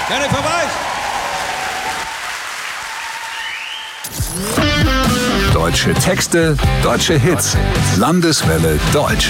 Gerne vorbei! Deutsche Texte, deutsche Hits. Landeswelle Deutsch.